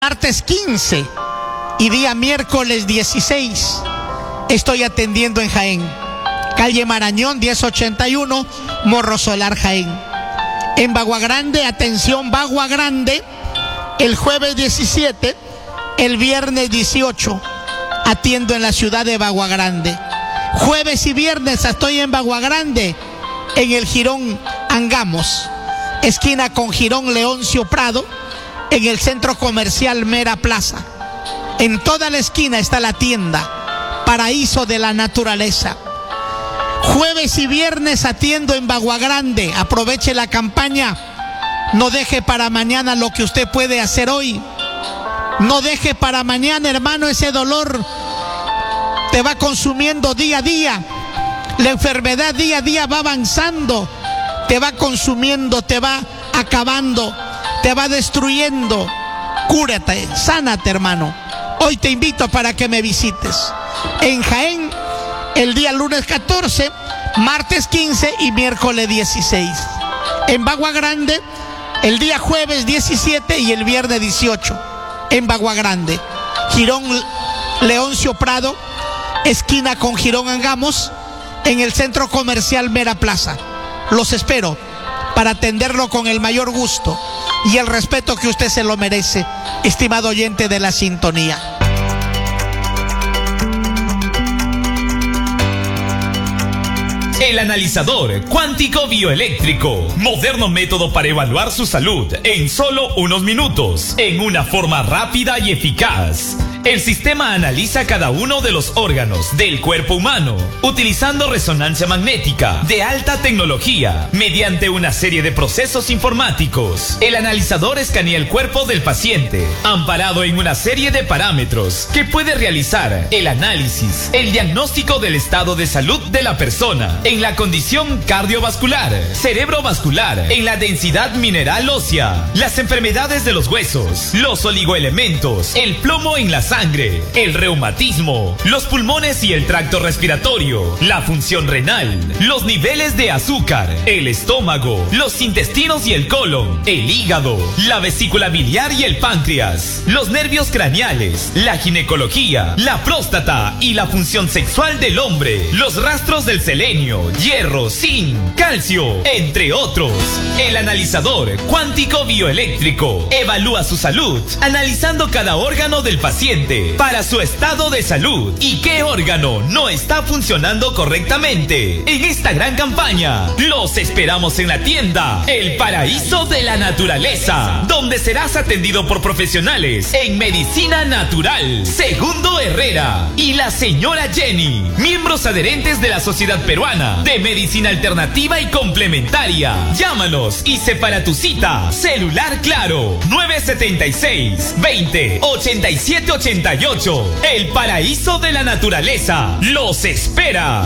Martes 15 y día miércoles 16 estoy atendiendo en Jaén, calle Marañón 1081, Morro Solar, Jaén. En Bagua Grande, atención Bagua Grande, el jueves 17, el viernes 18 atiendo en la ciudad de Bagua Grande. Jueves y viernes estoy en Bagua Grande, en el Jirón Angamos, esquina con Jirón Leoncio Prado, en el centro comercial Mera Plaza. En toda la esquina está la tienda Paraíso de la Naturaleza. Jueves y viernes atiendo en Bagua Grande. Aproveche la campaña. No deje para mañana lo que usted puede hacer hoy. No deje para mañana, hermano, ese dolor te va consumiendo día a día. La enfermedad día a día va avanzando, te va consumiendo, te va acabando, te va destruyendo. Cúrate, sánate, hermano. Hoy te invito para que me visites en Jaén el día lunes 14, martes 15 y miércoles 16. En Bagua Grande el día jueves 17 y el viernes 18. En Bagua Grande, Jirón Leoncio Prado, esquina con Jirón Angamos, en el centro comercial Mera Plaza. Los espero para atenderlo con el mayor gusto y el respeto que usted se lo merece, estimado oyente de la sintonía. El analizador cuántico bioeléctrico, moderno método para evaluar su salud en solo unos minutos, en una forma rápida y eficaz. El sistema analiza cada uno de los órganos del cuerpo humano, utilizando resonancia magnética de alta tecnología, mediante una serie de procesos informáticos. El analizador escanea el cuerpo del paciente, amparado en una serie de parámetros que puede realizar el análisis, el diagnóstico del estado de salud de la persona, en la condición cardiovascular, cerebrovascular, en la densidad mineral ósea, las enfermedades de los huesos, los oligoelementos, el plomo en la sangre, el reumatismo, los pulmones y el tracto respiratorio, la función renal, los niveles de azúcar, el estómago, los intestinos y el colon, el hígado, la vesícula biliar y el páncreas, los nervios craneales, la ginecología, la próstata y la función sexual del hombre, los rastros del selenio, hierro, zinc, calcio, entre otros. El analizador cuántico bioeléctrico evalúa su salud analizando cada órgano del paciente para su estado de salud y qué órgano no está funcionando correctamente. En esta gran campaña, los esperamos en la tienda El Paraíso de la Naturaleza, donde serás atendido por profesionales en medicina natural. Segundo Herrera y la señora Jenny, miembros adherentes de la Sociedad Peruana de Medicina Alternativa y Complementaria. Llámanos y separa tu cita. Celular Claro 976 20 87 88. El Paraíso de la Naturaleza los espera.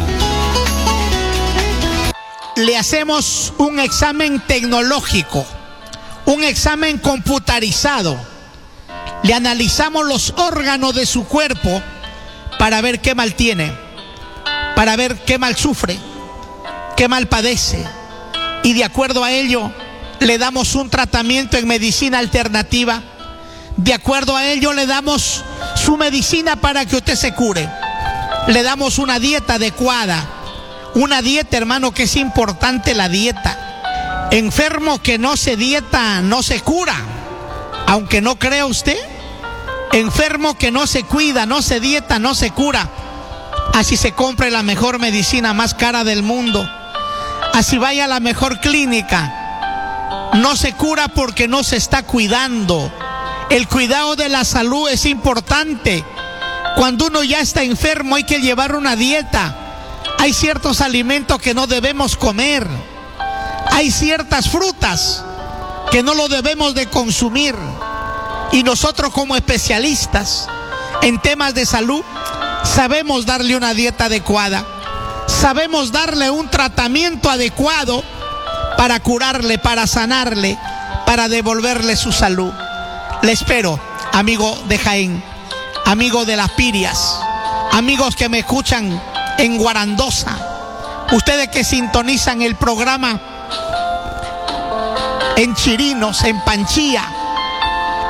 Le hacemos un examen tecnológico, un examen computarizado. Le analizamos los órganos de su cuerpo para ver qué mal tiene, para ver qué mal sufre, qué mal padece. Y de acuerdo a ello, le damos un tratamiento en medicina alternativa. De acuerdo a ello, le damos su medicina para que usted se cure. Le damos una dieta adecuada. Una dieta, hermano, que es importante la dieta. Enfermo que no se dieta, no se cura. Aunque no crea usted. Enfermo que no se cuida, no se dieta, no se cura. Así se compre la mejor medicina más cara del mundo. Así vaya a la mejor clínica. No se cura porque no se está cuidando. El cuidado de la salud es importante. Cuando uno ya está enfermo hay que llevar una dieta. Hay ciertos alimentos que no debemos comer. Hay ciertas frutas que no lo debemos de consumir. Y nosotros como especialistas en temas de salud sabemos darle una dieta adecuada. Sabemos darle un tratamiento adecuado para curarle, para sanarle, para devolverle su salud. Le espero, amigo de Jaén, amigo de Las Pirias, amigos que me escuchan en Guarandosa, ustedes que sintonizan el programa en Chirinos, en Panchía,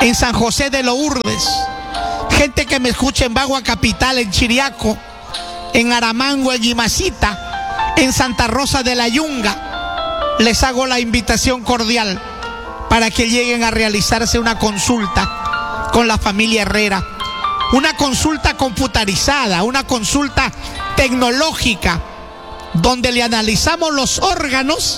en San José de Lourdes, gente que me escucha en Bagua Capital, en Chiriaco, en Aramango, en Imacita, en Santa Rosa de la Yunga, les hago la invitación cordial para que lleguen a realizarse una consulta con la familia Herrera. Una consulta computarizada, una consulta tecnológica, donde le analizamos los órganos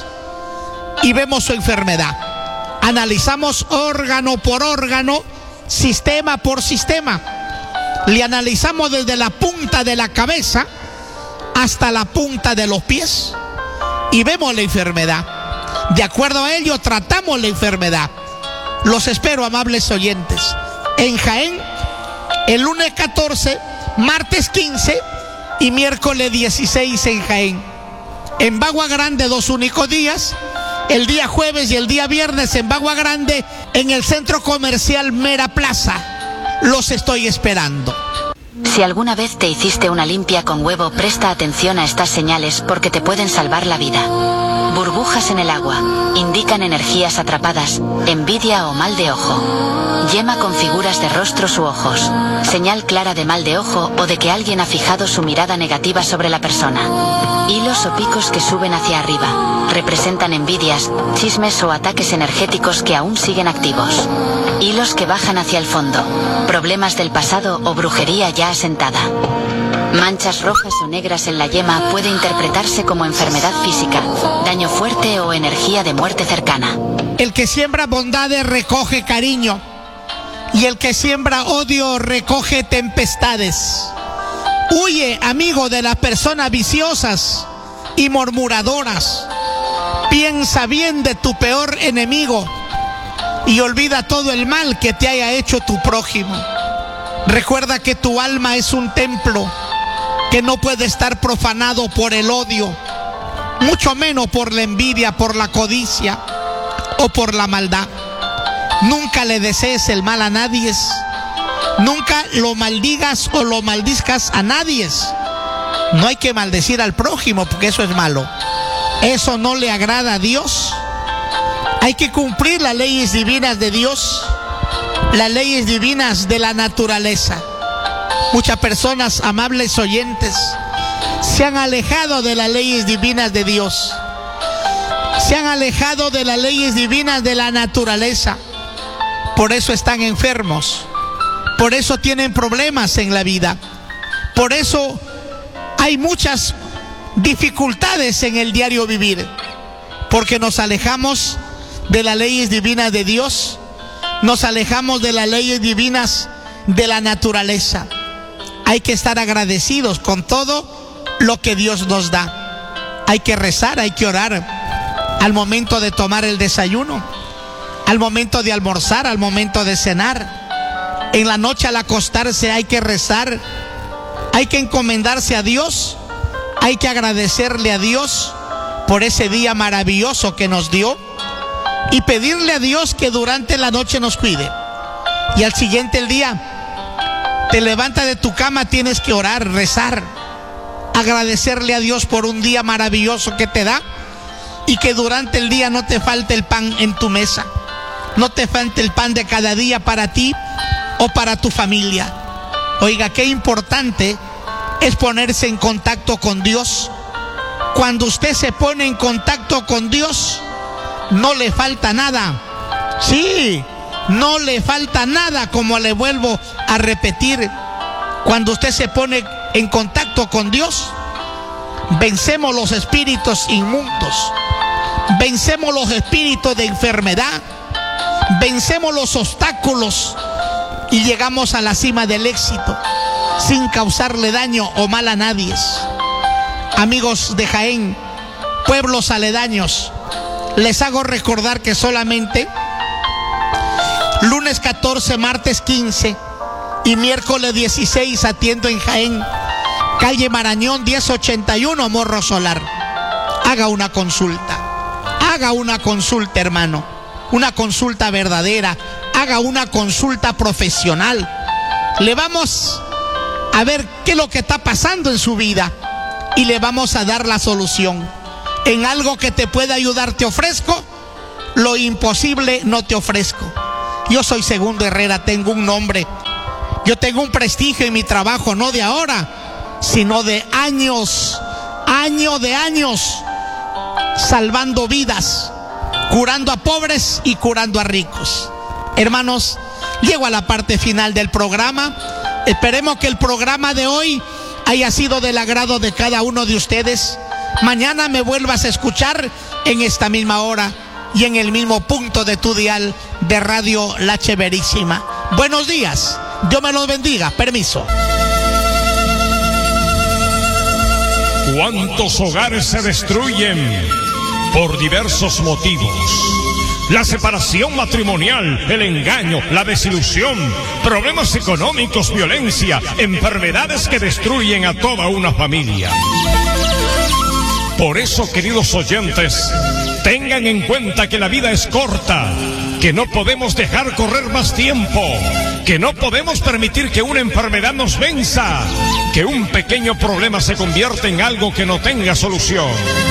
y vemos su enfermedad. Analizamos órgano por órgano, sistema por sistema. Le analizamos desde la punta de la cabeza hasta la punta de los pies y vemos la enfermedad. De acuerdo a ello, tratamos la enfermedad. Los espero, amables oyentes, en Jaén, el lunes 14, martes 15 y miércoles 16 en Jaén. En Bagua Grande, 2 únicos días, el día jueves y el día viernes en Bagua Grande, en el centro comercial Mera Plaza. Los estoy esperando. Si alguna vez te hiciste una limpia con huevo, presta atención a estas señales porque te pueden salvar la vida. Burbujas en el agua indican energías atrapadas, envidia o mal de ojo. Yema con figuras de rostros u ojos, señal clara de mal de ojo o de que alguien ha fijado su mirada negativa sobre la persona. Hilos o picos que suben hacia arriba, representan envidias, chismes o ataques energéticos que aún siguen activos. Hilos que bajan hacia el fondo, problemas del pasado o brujería ya asentada. Manchas rojas o negras en la yema puede interpretarse como enfermedad física, daño fuerte o energía de muerte cercana. El que siembra bondades recoge cariño, y el que siembra odio recoge tempestades. Huye, amigo, de las personas viciosas y murmuradoras. Piensa bien de tu peor enemigo y olvida todo el mal que te haya hecho tu prójimo. Recuerda que tu alma es un templo que no puede estar profanado por el odio, mucho menos por la envidia, por la codicia o por la maldad. Nunca le desees el mal a nadie. Nunca lo maldigas o lo maldizcas a nadie. No hay que maldecir al prójimo porque eso es malo. Eso no le agrada a Dios. Hay que cumplir las leyes divinas de Dios, las leyes divinas de la naturaleza. Muchas personas, amables oyentes, se han alejado de las leyes divinas de Dios. Se han alejado de las leyes divinas de la naturaleza. Por eso están enfermos. Por eso tienen problemas en la vida. Por eso hay muchas dificultades en el diario vivir. Porque nos alejamos de las leyes divinas de Dios. Nos alejamos de las leyes divinas de la naturaleza. Hay que estar agradecidos con todo lo que Dios nos da. Hay que rezar, hay que orar al momento de tomar el desayuno, al momento de almorzar, al momento de cenar. En la noche al acostarse hay que rezar, hay que encomendarse a Dios, hay que agradecerle a Dios por ese día maravilloso que nos dio y pedirle a Dios que durante la noche nos cuide. Y al siguiente día te levantas de tu cama, tienes que orar, rezar, agradecerle a Dios por un día maravilloso que te da y que durante el día no te falte el pan en tu mesa, no te falte el pan de cada día para ti o para tu familia. Oiga, qué importante es ponerse en contacto con Dios. Cuando usted se pone en contacto con Dios, no le falta nada. Sí, no le falta nada, como le vuelvo a repetir. Cuando usted se pone en contacto con Dios, vencemos los espíritus inmundos, vencemos los espíritus de enfermedad, vencemos los obstáculos y llegamos a la cima del éxito sin causarle daño o mal a nadie. Amigos de Jaén, pueblos aledaños, les hago recordar que solamente lunes 14, martes 15 y miércoles 16 atiendo en Jaén, calle Marañón 1081, Morro Solar. Haga una consulta, hermano, una consulta verdadera, haga una consulta profesional. Le vamos a ver qué es lo que está pasando en su vida y le vamos a dar la solución. En algo que te pueda ayudar te ofrezco, lo imposible no te ofrezco. Yo soy Segundo Herrera, tengo un nombre. Yo tengo un prestigio en mi trabajo, no de ahora, sino de años, salvando vidas, curando a pobres y curando a ricos. Hermanos, llego a la parte final del programa. Esperemos que el programa de hoy haya sido del agrado de cada uno de ustedes. Mañana me vuelvas a escuchar en esta misma hora y en el mismo punto de tu dial de Radio La Cheverísima. Buenos días, Dios me los bendiga, permiso. ¿Cuántos hogares se destruyen por diversos motivos? La separación matrimonial, el engaño, la desilusión, problemas económicos, violencia, enfermedades que destruyen a toda una familia. Por eso, queridos oyentes, tengan en cuenta que la vida es corta, que no podemos dejar correr más tiempo, que no podemos permitir que una enfermedad nos venza, que un pequeño problema se convierta en algo que no tenga solución.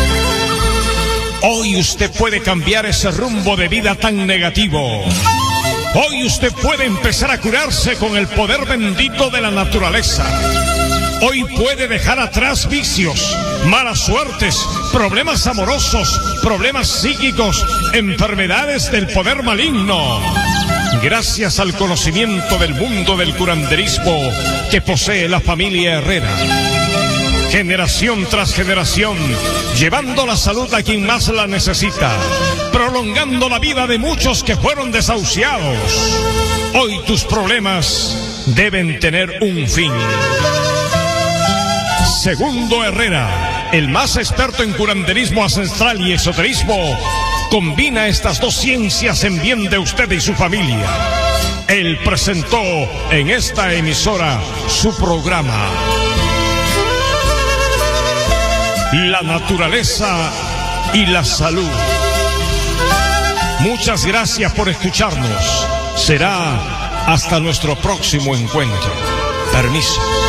Hoy usted puede cambiar ese rumbo de vida tan negativo. Hoy usted puede empezar a curarse con el poder bendito de la naturaleza. Hoy puede dejar atrás vicios, malas suertes, problemas amorosos, problemas psíquicos, enfermedades del poder maligno. Gracias al conocimiento del mundo del curanderismo que posee la familia Herrera. Generación tras generación, llevando la salud a quien más la necesita, prolongando la vida de muchos que fueron desahuciados. Hoy tus problemas deben tener un fin. Segundo Herrera, el más experto en curanderismo ancestral y esoterismo, combina estas dos ciencias en bien de usted y su familia. Él presentó en esta emisora su programa La naturaleza y la salud. Muchas gracias por escucharnos. Será hasta nuestro próximo encuentro. Permiso.